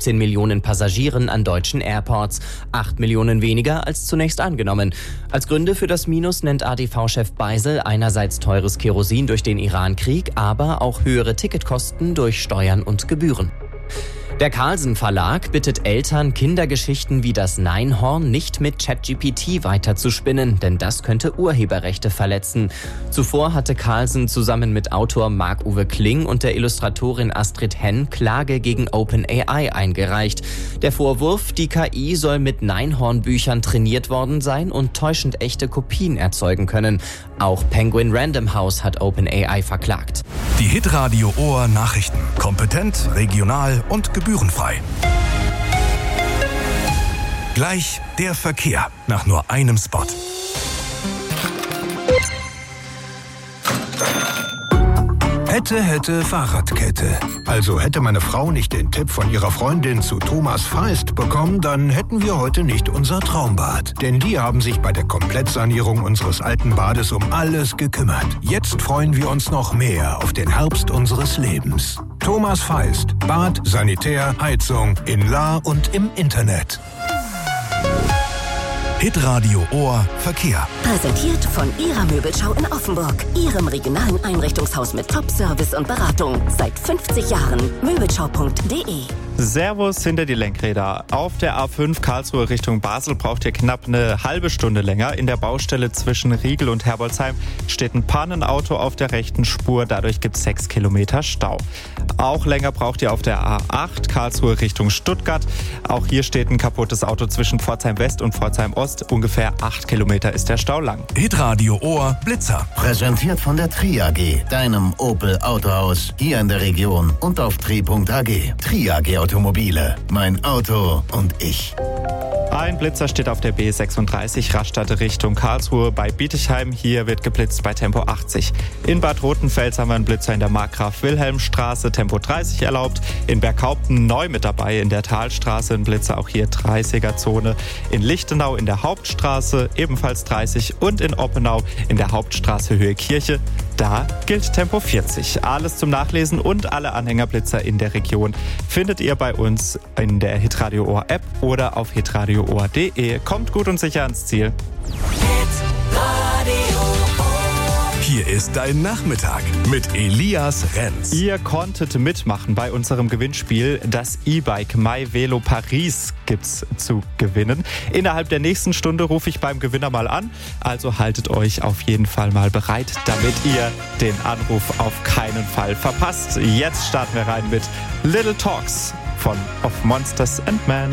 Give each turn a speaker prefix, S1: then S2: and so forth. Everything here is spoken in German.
S1: 17 Millionen Passagieren an deutschen Airports. 8 Millionen weniger als zunächst angenommen. Als Gründe für das Minus nennt ADV-Chef Beisel einerseits teures Kerosin durch den Iran-Krieg, aber auch höhere Ticketkosten durch Steuern und Gebühren. Der Carlsen Verlag bittet Eltern, Kindergeschichten wie das Neinhorn nicht mit ChatGPT weiterzuspinnen, denn das könnte Urheberrechte verletzen. Zuvor hatte Carlsen zusammen mit Autor Marc-Uwe Kling und der Illustratorin Astrid Henn Klage gegen OpenAI eingereicht. Der Vorwurf, die KI soll mit Neinhorn-Büchern trainiert worden sein und täuschend echte Kopien erzeugen können. Auch Penguin Random House hat OpenAI verklagt.
S2: Die Hitradio Ohr Nachrichten. Kompetent, regional und gebührenfrei. Gleich der Verkehr nach nur einem Spot. Hätte Fahrradkette. Also hätte meine Frau nicht den Tipp von ihrer Freundin zu Thomas Feist bekommen, dann hätten wir heute nicht unser Traumbad. Denn die haben sich bei der Komplettsanierung unseres alten Bades um alles gekümmert. Jetzt freuen wir uns noch mehr auf den Herbst unseres Lebens. Thomas Feist. Bad, Sanitär, Heizung in La und im Internet. Hitradio Ohr Verkehr.
S3: Präsentiert von Ihrer Möbelschau in Offenburg. Ihrem regionalen Einrichtungshaus mit Top-Service und Beratung. Seit 50 Jahren. Möbelschau.de.
S4: Servus hinter die Lenkräder. Auf der A5 Karlsruhe Richtung Basel braucht ihr knapp eine halbe Stunde länger. In der Baustelle zwischen Riegel und Herbolzheim steht ein Pannenauto auf der rechten Spur. Dadurch gibt es 6 Kilometer Stau. Auch länger braucht ihr auf der A8 Karlsruhe Richtung Stuttgart. Auch hier steht ein kaputtes Auto zwischen Pforzheim West und Pforzheim Ost. Ungefähr 8 Kilometer ist der Stau lang.
S2: Hitradio Ohr Blitzer.
S5: Präsentiert von der Tri AG, deinem Opel Autohaus hier in der Region und auf tri.ag. Tri AG Automobile. Mein Auto und ich.
S4: Ein Blitzer steht auf der B36 Rastatt Richtung Karlsruhe bei Bietigheim. Hier wird geblitzt bei Tempo 80. In Bad Rotenfels haben wir einen Blitzer in der Markgraf-Wilhelm-Straße, Tempo 30 erlaubt. In Berghaupten neu mit dabei in der Talstraße ein Blitzer, auch hier 30er-Zone. In Lichtenau in der Hauptstraße ebenfalls 30 und in Oppenau in der Hauptstraße Höhe Kirche. Da gilt Tempo 40. Alles zum Nachlesen und alle Anhängerblitzer in der Region findet ihr bei uns in der Hitradio Ohr App oder auf hitradioohr.de. Kommt gut und sicher ans Ziel.
S2: Hier ist dein Nachmittag mit Elias Renz.
S4: Ihr konntet mitmachen bei unserem Gewinnspiel. Das E-Bike MyVelo Paris gibt's zu gewinnen. Innerhalb der nächsten Stunde rufe ich beim Gewinner mal an. Also haltet euch auf jeden Fall mal bereit, damit ihr den Anruf auf keinen Fall verpasst. Jetzt starten wir rein mit Little Talks of Monsters and Men.